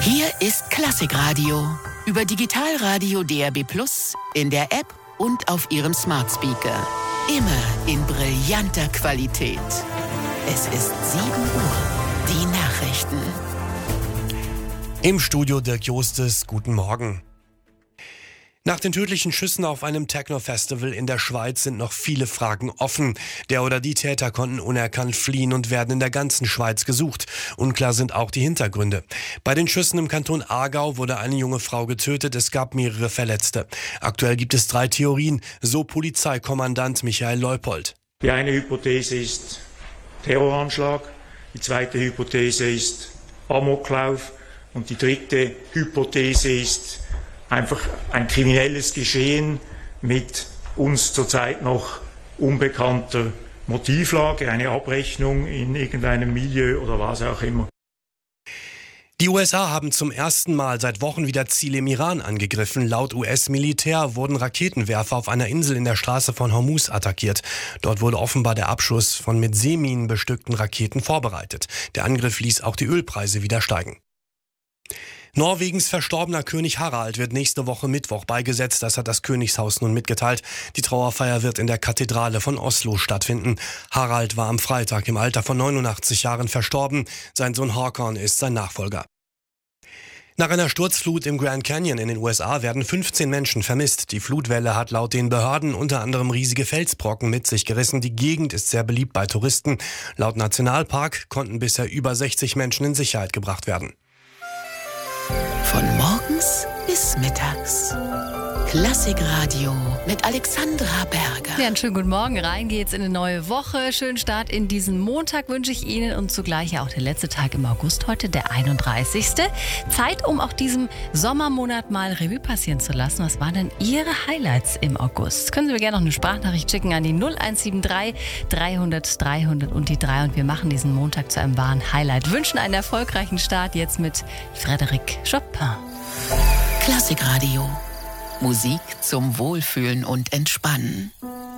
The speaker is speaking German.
Hier ist Klassikradio. Über Digitalradio DAB+, in der App und auf Ihrem Smart Speaker. Immer in brillanter Qualität. Es ist 7 Uhr. Die Nachrichten. Im Studio Dirk Jostes, guten Morgen. Nach den tödlichen Schüssen auf einem Techno-Festival in der Schweiz sind noch viele Fragen offen. Der oder die Täter konnten unerkannt fliehen und werden in der ganzen Schweiz gesucht. Unklar sind auch die Hintergründe. Bei den Schüssen im Kanton Aargau wurde eine junge Frau getötet, es gab mehrere Verletzte. Aktuell gibt es 3 Theorien, so Polizeikommandant Michael Leupold. Die eine Hypothese ist Terroranschlag, die zweite Hypothese ist Amoklauf und die dritte Hypothese ist einfach ein kriminelles Geschehen mit uns zurzeit noch unbekannter Motivlage, eine Abrechnung in irgendeinem Milieu oder was auch immer. Die USA haben zum ersten Mal seit Wochen wieder Ziele im Iran angegriffen. Laut US-Militär wurden Raketenwerfer auf einer Insel in der Straße von Hormuz attackiert. Dort wurde offenbar der Abschuss von mit Seeminen bestückten Raketen vorbereitet. Der Angriff ließ auch die Ölpreise wieder steigen. Norwegens verstorbener König Harald wird nächste Woche Mittwoch beigesetzt, das hat das Königshaus nun mitgeteilt. Die Trauerfeier wird in der Kathedrale von Oslo stattfinden. Harald war am Freitag im Alter von 89 Jahren verstorben. Sein Sohn Håkon ist sein Nachfolger. Nach einer Sturzflut im Grand Canyon in den USA werden 15 Menschen vermisst. Die Flutwelle hat laut den Behörden unter anderem riesige Felsbrocken mit sich gerissen. Die Gegend ist sehr beliebt bei Touristen. Laut Nationalpark konnten bisher über 60 Menschen in Sicherheit gebracht werden. Von morgens bis mittags. Klassikradio mit Alexandra Berger. Ja, einen schönen guten Morgen. Rein geht's in eine neue Woche. Schönen Start in diesen Montag wünsche ich Ihnen und zugleich ja auch der letzte Tag im August heute, der 31. Zeit, um auch diesem Sommermonat mal Revue passieren zu lassen. Was waren denn Ihre Highlights im August? Können Sie mir gerne noch eine Sprachnachricht schicken an die 0173 300 300 und die 3 und wir machen diesen Montag zu einem wahren Highlight. Wünschen einen erfolgreichen Start jetzt mit Frédéric Chopin. Klassikradio. Musik zum Wohlfühlen und Entspannen.